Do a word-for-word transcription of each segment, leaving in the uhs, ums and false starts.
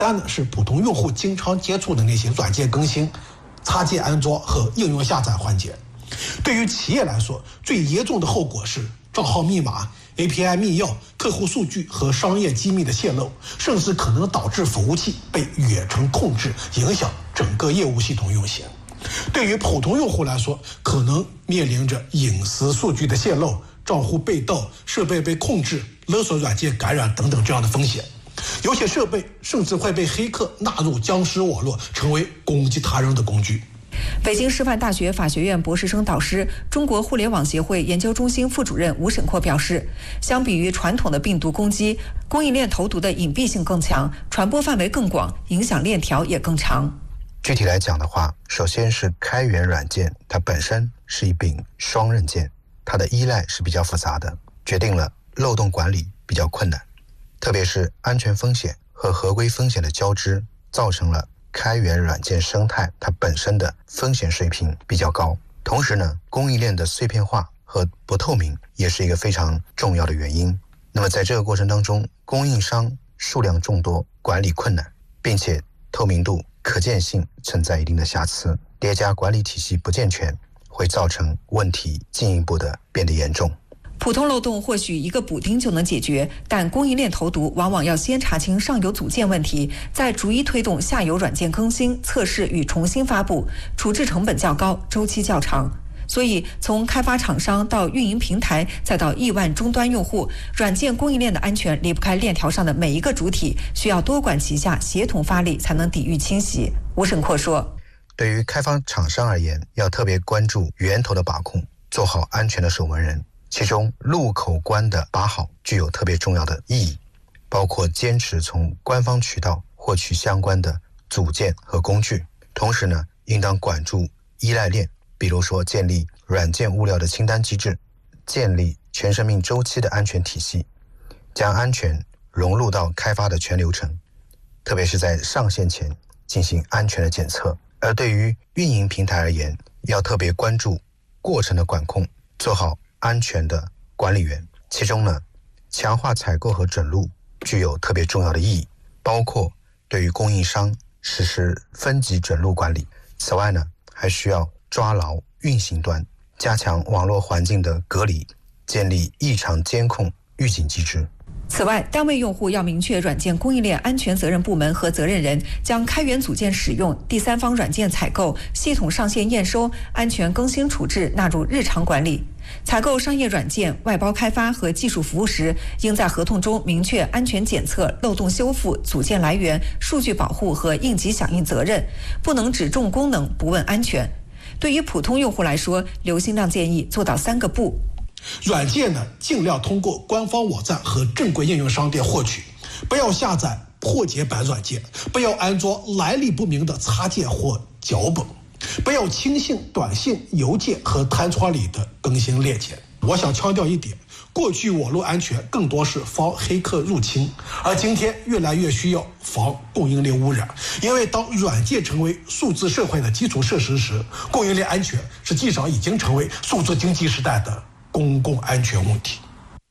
三呢是普通用户经常接触的那些软件更新、插件安装和应用下载环节。对于企业来说，最严重的后果是账号密码、A P I 密钥、客户数据和商业机密的泄露，甚至可能导致服务器被远程控制，影响整个业务系统运行。对于普通用户来说，可能面临着隐私数据的泄露、账户被盗、设备被控制、勒索软件感染等等这样的风险。有些设备甚至会被黑客纳入僵尸网络，成为攻击他人的工具。 北京师范大学法学院博士生导师、中国互联网协会研究中心副主任吴沈阔表示，相比于传统的病毒攻击，供应链投毒的隐蔽性更强，传播范围更广，影响链条也更长。 具体来讲的话，首先是开源软件，它本身是一柄双刃剑，它的依赖是比较复杂的，决定了漏洞管理比较困难，特别是安全风险和合规风险的交织，造成了开源软件生态它本身的风险水平比较高。同时呢，供应链的碎片化和不透明也是一个非常重要的原因。那么在这个过程当中，供应商数量众多，管理困难，并且透明度、可见性存在一定的瑕疵，叠加管理体系不健全，会造成问题进一步的变得严重。 普通漏洞或许一个补丁就能解决，但供应链投毒往往要先查清上游组件问题，再逐一推动下游软件更新、测试与重新发布，处置成本较高，周期较长。所以，从开发厂商到运营平台，再到亿万终端用户，软件供应链的安全离不开链条上的每一个主体，需要多管齐下，协同发力，才能抵御侵袭。吴沈阔说， 对于开发厂商而言，要特别关注源头的把控，做好安全的守门人。其中入口关的把好具有特别重要的意义，包括坚持从官方渠道获取相关的组件和工具，同时呢，应当管住依赖链，比如说建立软件物料的清单机制，建立全生命周期的安全体系，将安全融入到开发的全流程，特别是在上线前进行安全的检测。而对于运营平台而言，要特别关注过程的管控，做好安全的管理员。其中呢，强化采购和准入具有特别重要的意义，包括对于供应商实施分级准入管理。此外呢，还需要抓牢运行端，加强网络环境的隔离，建立异常监控预警机制。 此外，单位用户要明确软件供应链安全责任部门和责任人，将开源组件使用、第三方软件采购、系统上线验收、安全更新处置纳入日常管理。采购商业软件、外包开发和技术服务时，应在合同中明确安全检测、漏洞修复、组件来源、数据保护和应急响应责任，不能只重功能不问安全。对于普通用户来说，刘新亮建议做到三个不。 软件呢，尽量通过官方网站和正规应用商店获取，不要下载破解版软件，不要安装来历不明的插件或脚本，不要轻信短信、邮件和弹窗里的更新链接。我想强调一点，过去网络安全更多是防黑客入侵，而今天越来越需要防供应链污染。因为当软件成为数字社会的基础设施时，供应链安全实际上已经成为数字经济时代的公共安全问题。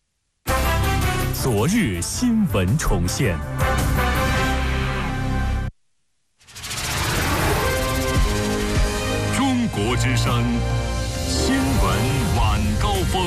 昨日新闻重现。中国之声新闻晚高峰。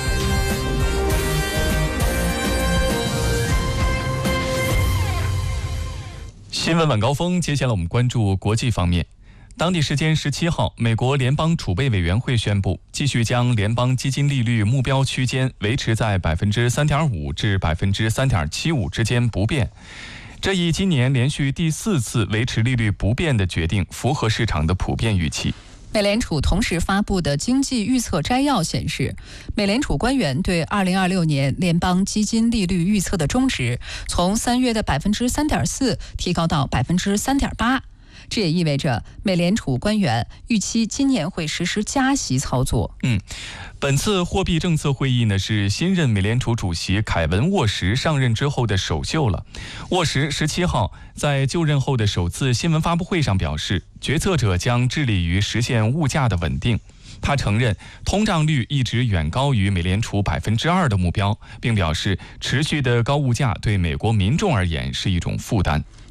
新闻晚高峰，接下来我们关注国际方面。当地时间十七号，美国联邦储备委员会宣布，继续将联邦基金利率目标区间维持在百分之三点五至百分之三点七五之间不变。这一今年连续第四次维持利率不变的决定，符合市场的普遍预期。 美联储同时发布的经济预测摘要显示，美联储官员对二零二六年联邦基金利率预测的中值从三月的百分之三点四提高到百分之三点八。这也意味着美联储官员预期今年会实施加息操作。 嗯，本次货币政策会议呢是新任美联储主席凯文·沃什上任之后的首秀了。沃什十七号在就任后的首次新闻发布会上表示，决策者将致力于实现物价的稳定。他承认通胀率一直远高于美联储百分之二的目标，并表示持续的高物价对美国民众而言是一种负担。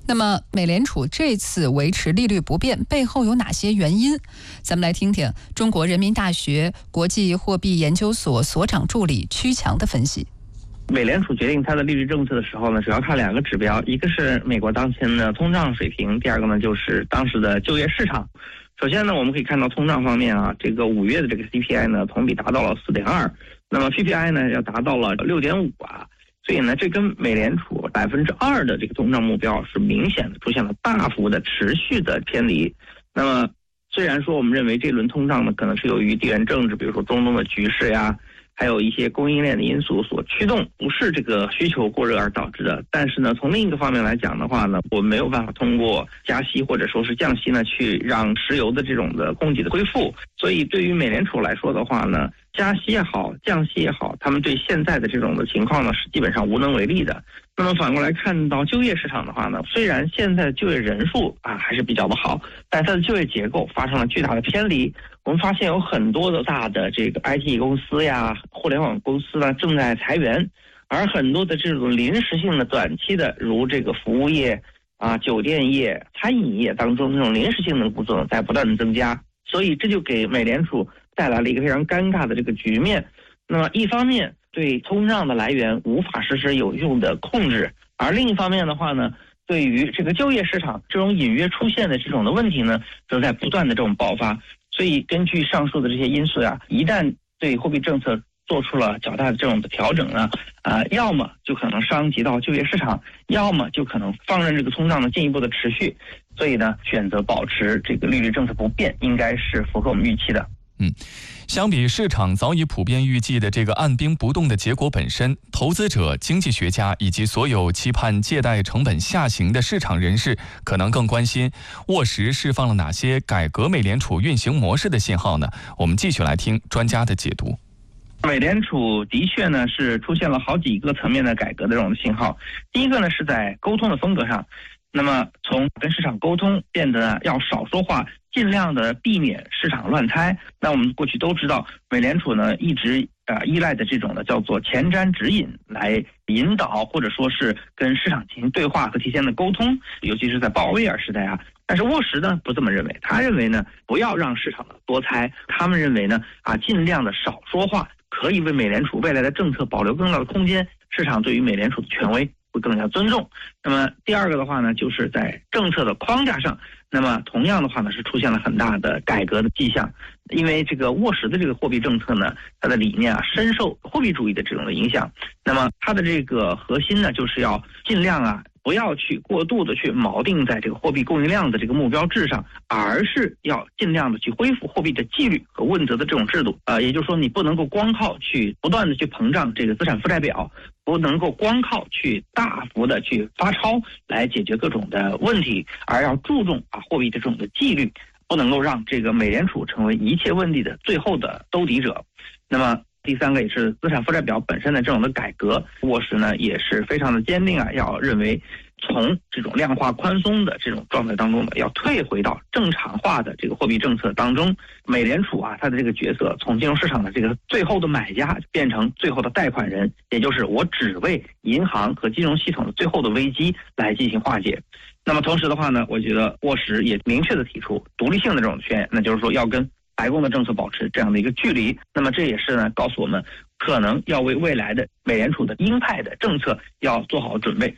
那么，美联储这次维持利率不变背后有哪些原因？咱们来听听中国人民大学国际货币研究所所长助理曲强的分析。 美联储决定它的利率政策的时候呢，主要看两个指标，一个是美国当前的通胀水平，第二个呢就是当时的就业市场。首先呢，我们可以看到通胀方面啊，这个五月的这个 C P I 呢同比达到了 四点二， 那么 P P I 呢要达到了 六点五 啊。所以呢，这跟美联储百分之二的这个通胀目标是明显的出现了大幅的持续的偏离。那么，虽然说我们认为这轮通胀呢可能是由于地缘政治，比如说中东的局势呀，还有一些供应链的因素所驱动，不是这个需求过热而导致的。但是呢，从另一个方面来讲的话呢，我们没有办法通过加息或者说是降息呢，去让石油的这种的供给的恢复。所以对于美联储来说的话呢，加息也好，降息也好，他们对现在的这种的情况呢是基本上无能为力的。那么反过来看到就业市场的话呢，虽然现在的就业人数啊还是比较的好，但它的就业结构发生了巨大的偏离。我们发现有很多的大的这个 I T 公司呀、互联网公司呢正在裁员，而很多的这种临时性的、短期的，如这个服务业啊、酒店业、餐饮业当中这种临时性的工作在不断的增加，所以这就给美联储带来了一个非常尴尬的这个局面。那么一方面对通胀的来源无法实施有用的控制，而另一方面的话呢，对于这个就业市场这种隐约出现的这种的问题呢，则在不断的这种爆发。所以根据上述的这些因素呀，一旦对货币政策做出了较大的这种的调整呢，啊、呃，要么就可能伤及到就业市场，要么就可能放任这个通胀的进一步的持续。所以呢，选择保持这个利率政策不变，应该是符合我们预期的。 嗯，相比市场早已普遍预计的这个按兵不动的结果本身，投资者、经济学家以及所有期盼借贷成本下行的市场人士，可能更关心沃什释放了哪些改革美联储运行模式的信号呢？我们继续来听专家的解读。 美联储的确呢是出现了好几个层面的改革的这种信号。第一个呢是在沟通的风格上，那么从跟市场沟通变得要少说话，尽量的避免市场乱猜。那我们过去都知道，美联储呢一直呃依赖的这种的叫做前瞻指引来引导，或者说是跟市场进行对话和提前的沟通，尤其是在鲍威尔时代啊。但是沃什呢不这么认为，他认为呢不要让市场多猜，他们认为呢啊尽量的少说话，可以为美联储未来的政策保留更大的空间，市场对于美联储的权威会更加尊重。那么第二个的话呢，就是在政策的框架上，那么同样的话呢是出现了很大的改革的迹象。因为这个沃什的这个货币政策呢，它的理念啊深受货币主义的这种的影响。那么它的这个核心呢，就是要尽量啊不要去过度的去锚定在这个货币供应量的这个目标制上，而是要尽量的去恢复货币的纪律和问责的这种制度。呃，也就是说，你不能够光靠去不断的去膨胀这个资产负债表，不能够光靠去大幅的去发钞来解决各种的问题，而要注重啊货币的这种的纪律，不能够让这个美联储成为一切问题的最后的兜底者。那么第三个也是资产负债表本身的这种的改革，沃什呢也是非常的坚定啊，要认为从这种量化宽松的这种状态当中呢，要退回到正常化的这个货币政策当中。美联储啊，它的这个角色从金融市场的这个最后的买家变成最后的贷款人，也就是我只为银行和金融系统的最后的危机来进行化解。那么同时的话呢，我觉得沃什也明确的提出独立性的这种宣言，那就是说要跟白宫的政策保持这样的一个距离。那么这也是呢告诉我们，可能要为未来的美联储的鹰派的政策要做好准备。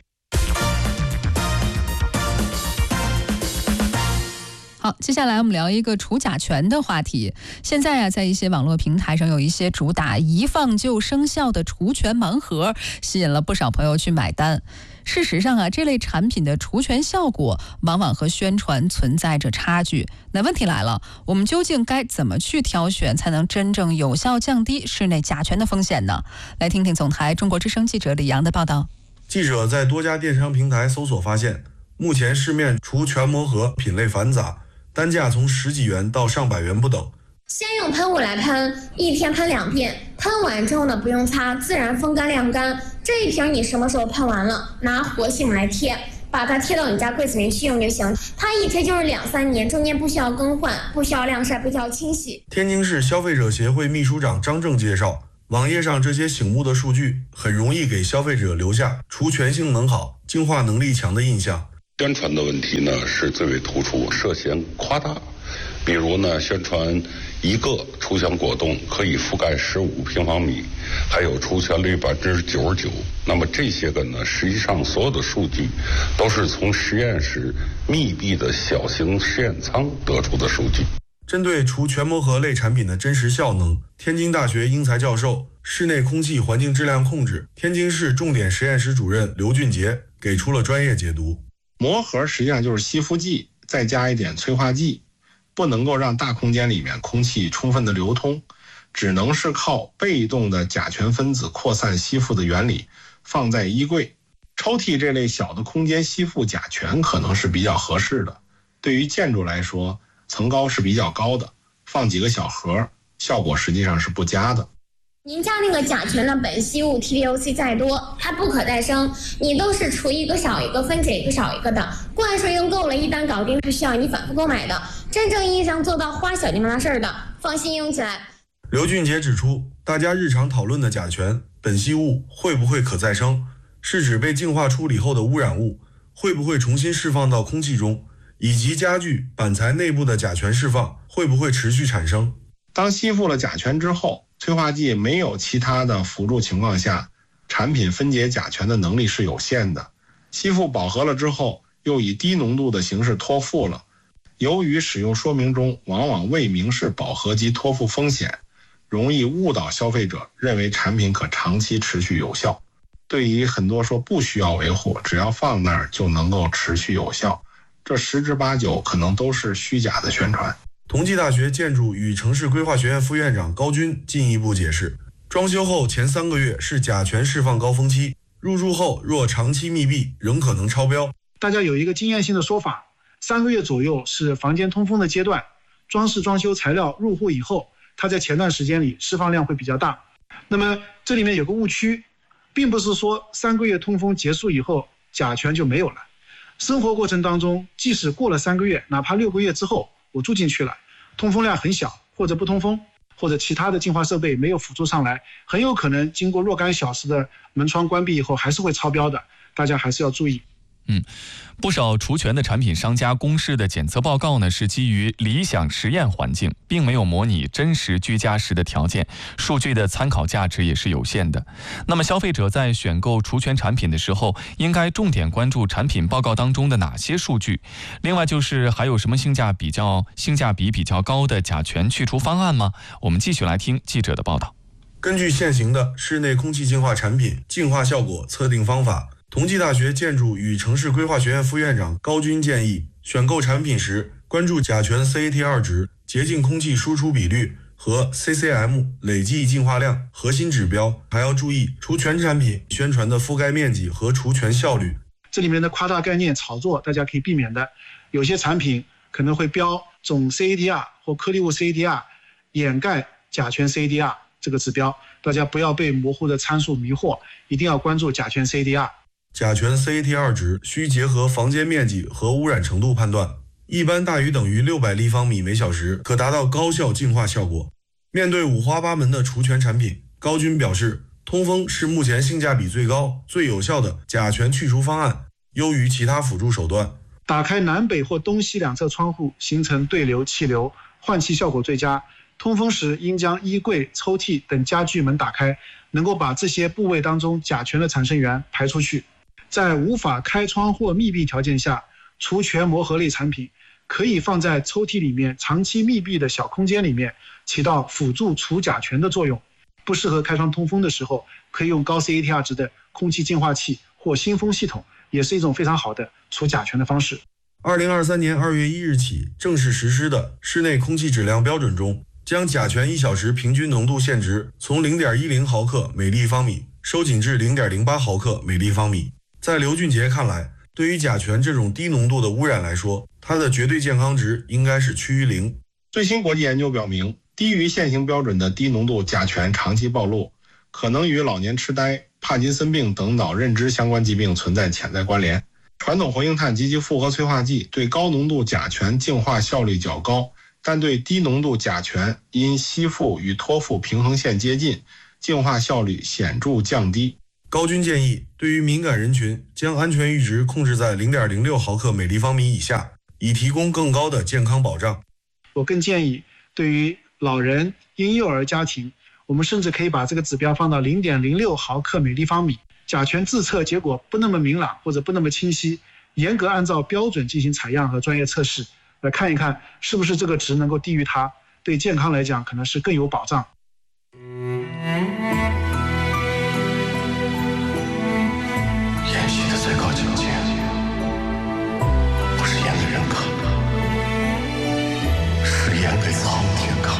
好，接下来我们聊一个除甲醛的话题。现在啊，在一些网络平台上有一些主打一放就生效的除醛盲盒，吸引了不少朋友去买单。事实上啊，这类产品的除醛效果往往和宣传存在着差距。那问题来了，我们究竟该怎么去挑选，才能真正有效降低室内甲醛的风险呢？来听听总台中国之声记者李阳的报道。 记者在多家电商平台搜索发现，目前市面除醛膜盒品类繁杂，单价从十几元到上百元不等。 先用喷雾来喷，一天喷两遍，喷完之后呢不用擦，自然风干晾干。这一瓶你什么时候喷完了，拿活性来贴，把它贴到你家柜子里去用就行。它一贴就是两三年，中间不需要更换，不需要晾晒，不需要清洗。 天津市消费者协会秘书长张正介绍，网页上这些醒目的数据很容易给消费者留下除醛性能好、净化能力强的印象。 宣传的问题呢是最为突出，涉嫌夸大。比如呢，宣传一个除醛果冻可以覆盖十五平方米，还有除醛率百分之九十九。那么这些个呢，实际上所有的数据都是从实验室密闭的小型实验舱得出的数据。 针对除全膜核类产品的真实效能，天津大学英才教授、室内空气环境质量控制天津市重点实验室主任刘俊杰给出了专业解读。 膜核实际上就是吸附剂，再加一点催化剂，不能够让大空间里面空气充分的流通，只能是靠被动的甲醛分子扩散吸附的原理，放在衣柜、抽屉这类小的空间吸附甲醛可能是比较合适的。对于建筑来说，层高是比较高的，放几个小盒，效果实际上是不佳的。 您家那个甲醛的苯系物 T V O C 再多，它不可再生，你都是除一个少一个，分解一个少一个的。灌水用够了，一单搞定是需要你反复购买的。真正意义上做到花小钱大事儿的，放心用起来。 刘俊杰指出，大家日常讨论的甲醛、苯系物会不会可再生，是指被净化处理后的污染物会不会重新释放到空气中，以及家具、板材内部的甲醛释放会不会持续产生。 当吸附了甲醛之后，催化剂没有其他的辅助情况下，产品分解甲醛的能力是有限的。吸附饱和了之后，又以低浓度的形式脱附了。由于使用说明中往往未明示饱和及脱附风险，容易误导消费者认为产品可长期持续有效。对于很多说不需要维护，只要放那儿就能够持续有效，这十之八九可能都是虚假的宣传。 同济大学建筑与城市规划学院副院长高军进一步解释，装修后前三个月是甲醛释放高峰期，入住后若长期密闭仍可能超标。 大家有一个经验性的说法，三个月左右是房间通风的阶段，装饰装修材料入户以后，它在前段时间里释放量会比较大。那么这里面有个误区，并不是说三个月通风结束以后甲醛就没有了。生活过程当中，即使过了三个月，哪怕六个月之后我住进去了，通风量很小，或者不通风，或者其他的净化设备没有辅助上来，很有可能经过若干小时的门窗关闭以后还是会超标的，大家还是要注意。 嗯，不少除醛的产品商家公示的检测报告呢，是基于理想实验环境，并没有模拟真实居家时的条件，数据的参考价值也是有限的。那么消费者在选购除醛产品的时候，应该重点关注产品报告当中的哪些数据？另外就是还有什么性价比较性价比比较高的甲醛去除方案吗？我们继续来听记者的报道。 根据现行的室内空气净化产品净化效果测定方法，同济大学建筑与城市规划学院副院长高军建议，选购产品时关注甲醛 C A T 二 值、洁净空气输出比率和 C C M 累计净化量核心指标，还要注意除醛产品宣传的覆盖面积和除醛效率。 这里面的夸大概念炒作大家可以避免的，有些产品可能会标总 C A T R 或颗粒物 C A T R 掩盖甲醛 C A T R 这个指标，大家不要被模糊的参数迷惑，一定要关注甲醛 C A T R。 甲醛 C A T 二 值需结合房间面积和污染程度判断，一般大于等于六百立方米每小时，可达到高效净化效果。面对五花八门的除醛产品，高军表示，通风是目前性价比最高、最有效的甲醛去除方案，优于其他辅助手段。 打开南北或东西两侧窗户，形成对流气流，换气效果最佳。通风时应将衣柜、抽屉等家具门打开，能够把这些部位当中甲醛的产生源排出去。在无法开窗或密闭条件下，除醛膜核类产品可以放在抽屉里面长期密闭的小空间里面，起到辅助除甲醛的作用。不适合开窗通风的时候，可以用高 C A T R 值的空气净化器或新风系统，也是一种非常好的除甲醛的方式。 二零二三年二月一日起正式实施的室内空气质量标准中，将甲醛一小时平均浓度限值从 零点一零毫克每立方米收紧至 零点零八毫克每立方米。在刘俊杰看来，对于甲醛这种低浓度的污染来说，它的绝对健康值应该是趋于零。 最新国际研究表明，低于现行标准的低浓度甲醛长期暴露，可能与老年痴呆、帕金森病等脑认知相关疾病存在潜在关联。传统活性炭及其复合催化剂对高浓度甲醛净化效率较高，但对低浓度甲醛因吸附与脱附平衡线接近，净化效率显著降低。 高军建议，对于敏感人群，将安全阈值控制在 零点零六毫克每立方米以下，以提供更高的健康保障。 我更建议，对于老人、婴幼儿家庭，我们甚至可以把这个指标放到 零点零六毫克每立方米。甲醛自测结果不那么明朗或者不那么清晰，严格按照标准进行采样和专业测试，来看一看是不是这个值能够低于它，对健康来讲可能是更有保障。